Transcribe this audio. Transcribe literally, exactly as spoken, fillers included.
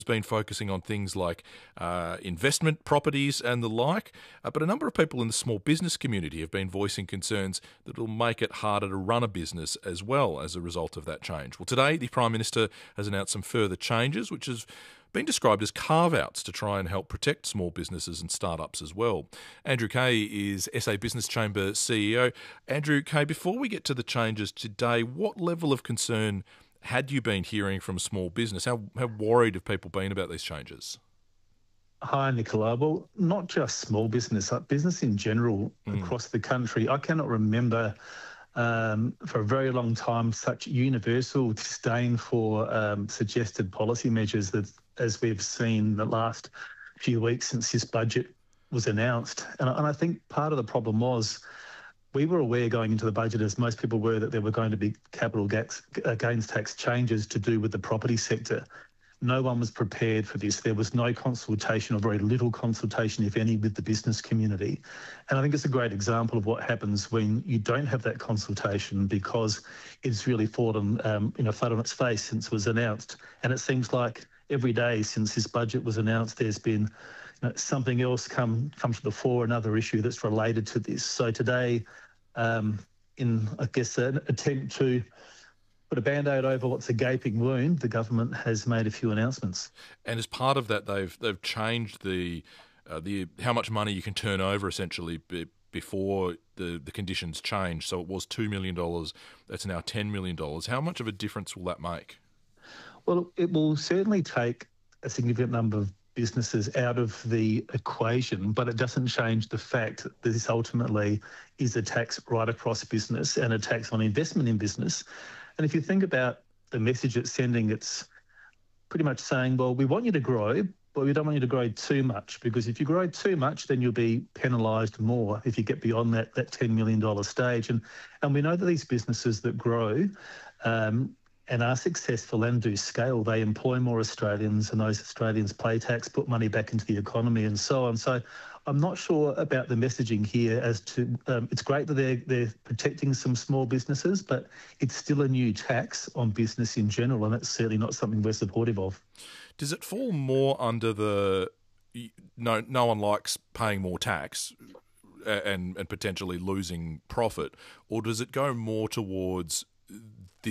been focusing on things like uh, investment properties and the like, uh, but a number of people in the small business community have been voicing concerns that it'll make it harder to run a business as well as a result of that change. Well, today the Prime Minister has announced some further changes, which has been described as carve-outs to try and help protect small businesses and startups as well. Andrew Kay is S A Business Chamber C E O. Andrew Kay, before we get to the changes today, what level of concern had you been hearing from small business? How, how worried have people been about these changes? Hi, Nicola. Well, not just small business, uh, business in general Mm. across the country. I cannot remember um, for a very long time such universal disdain for um, suggested policy measures that as we've seen the last few weeks since this budget was announced. And, I- and I think part of the problem was we were aware going into the budget, as most people were, that there were going to be capital gains, uh, gains tax changes to do with the property sector. No one was prepared for this. There was no consultation, or very little consultation, if any, with the business community. And I think it's a great example of what happens when you don't have that consultation, because it's really fallen, um, you know, flat on its face since it was announced. And it seems like every day since this budget was announced, there's been you know, something else come come to the fore, another issue that's related to this. So today, um, in I guess an attempt to put a band-aid over what's a gaping wound, the government has made a few announcements. And as part of that, they've they've changed the uh, the how much money you can turn over essentially be, before the, the conditions change. So it was two million dollars. That's now ten million dollars. How much of a difference will that make? Well, it will certainly take a significant number of businesses out of the equation, but it doesn't change the fact that this ultimately is a tax right across business and a tax on investment in business. And if you think about the message it's sending, it's pretty much saying, well, we want you to grow, but we don't want you to grow too much, because if you grow too much, then you'll be penalised more if you get beyond that, that ten million dollars stage. And, and we know that these businesses that grow um, and are successful and do scale, they employ more Australians, and those Australians pay tax, put money back into the economy and so on. So I'm not sure about the messaging here as to, um, it's great that they're, they're protecting some small businesses, but it's still a new tax on business in general, and it's certainly not something we're supportive of. Does it fall more under the no no one likes paying more tax and and potentially losing profit, or does it go more towards